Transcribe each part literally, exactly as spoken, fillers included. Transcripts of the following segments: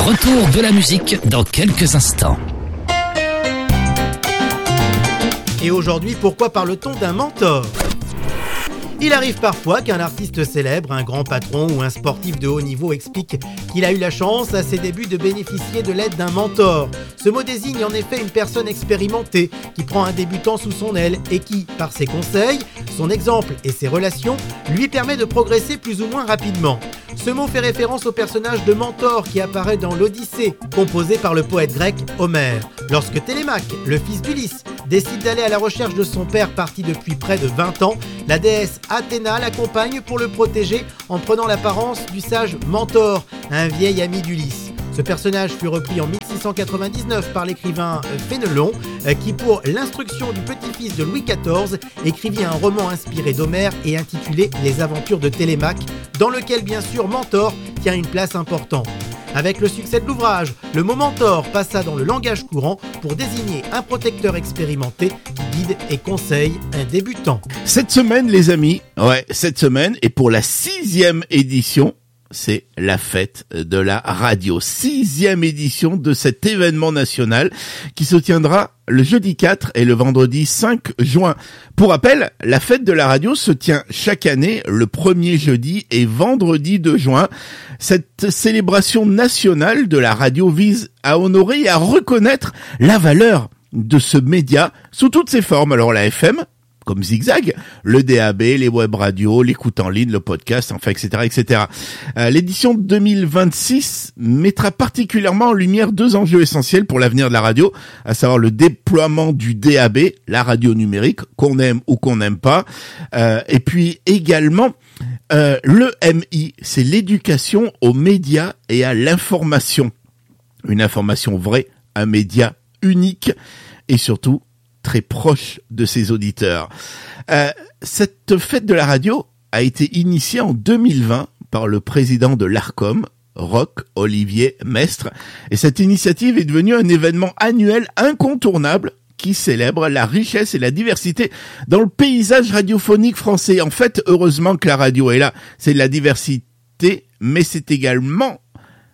Retour de la musique dans quelques instants. Et aujourd'hui, pourquoi parle-t-on d'un mentor ? Il arrive parfois qu'un artiste célèbre, un grand patron ou un sportif de haut niveau explique qu'il a eu la chance à ses débuts de bénéficier de l'aide d'un mentor. Ce mot désigne en effet une personne expérimentée qui prend un débutant sous son aile et qui, par ses conseils, son exemple et ses relations, lui permet de progresser plus ou moins rapidement. Ce mot fait référence au personnage de Mentor qui apparaît dans l'Odyssée, composé par le poète grec Homère. Lorsque Télémaque, le fils d'Ulysse, décide d'aller à la recherche de son père parti depuis près de vingt ans, la déesse Athéna l'accompagne pour le protéger en prenant l'apparence du sage Mentor, un vieil ami d'Ulysse. Ce personnage fut repris en mille six cent quatre-vingt-dix-neuf par l'écrivain Fénelon, qui pour l'instruction du petit-fils de Louis quatorze, écrivit un roman inspiré d'Homère et intitulé Les aventures de Télémaque, dans lequel bien sûr Mentor tient une place importante. Avec le succès de l'ouvrage, le mot mentor passa dans le langage courant pour désigner un protecteur expérimenté qui guide et conseille un débutant. Cette semaine, les amis, ouais, cette semaine, et pour la sixième édition, c'est la fête de la radio. Sixième édition de cet événement national qui se tiendra le jeudi quatre et le vendredi cinq juin. Pour rappel, la fête de la radio se tient chaque année le premier jeudi et vendredi de juin. Cette célébration nationale de la radio vise à honorer et à reconnaître la valeur de ce média sous toutes ses formes. Alors la F M, comme Zigzag, le D A B, les web radios, l'écoute en ligne, le podcast, enfin, et cetera, et cetera. Euh, l'édition deux mille vingt-six mettra particulièrement en lumière deux enjeux essentiels pour l'avenir de la radio, à savoir le déploiement du D A B, la radio numérique, qu'on aime ou qu'on n'aime pas, euh, et puis également euh, le M I, c'est l'éducation aux médias et à l'information. Une information vraie, un média unique, et surtout très proche de ses auditeurs. Euh, cette fête de la radio a été initiée en deux mille vingt par le président de l'Arcom, Roch Olivier Mestre, et cette initiative est devenue un événement annuel incontournable qui célèbre la richesse et la diversité dans le paysage radiophonique français. En fait, heureusement que la radio est là. C'est la diversité, mais c'est également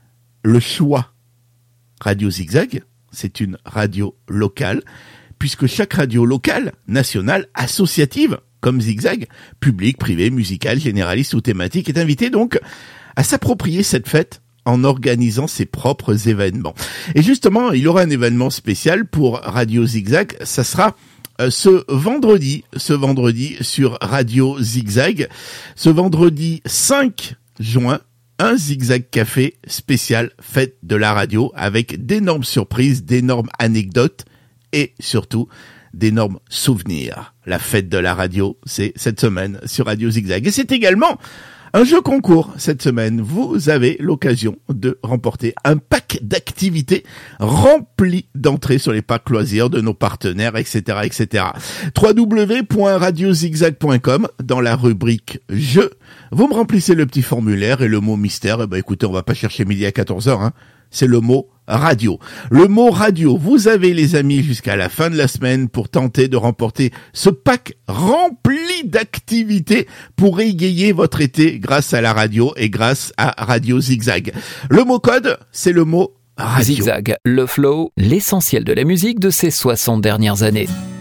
le choix. Radio Zigzag, c'est une radio locale, puisque chaque radio locale, nationale, associative, comme Zigzag, publique, privée, musicale, généraliste ou thématique, est invitée donc à s'approprier cette fête en organisant ses propres événements. Et justement, il y aura un événement spécial pour Radio Zigzag, ça sera euh, ce vendredi, ce vendredi sur Radio Zigzag, ce vendredi cinq juin, un Zigzag Café spécial fête de la radio avec d'énormes surprises, d'énormes anecdotes, et surtout d'énormes souvenirs. La fête de la radio, c'est cette semaine sur Radio Zigzag. Et c'est également un jeu concours cette semaine. Vous avez l'occasion de remporter un pack d'activités rempli d'entrées sur les packs loisirs de nos partenaires, et cetera, et cetera. w w w point radio zigzag point com dans la rubrique jeux. Vous me remplissez le petit formulaire et le mot mystère. Eh ben, écoutez, on va pas chercher midi à quatorze heures, hein. C'est le mot radio. Le mot radio, vous avez les amis jusqu'à la fin de la semaine pour tenter de remporter ce pack rempli d'activités pour égayer votre été grâce à la radio et grâce à Radio Zigzag. Le mot code, c'est le mot radio. Zigzag, le flow, l'essentiel de la musique de ces soixante dernières années.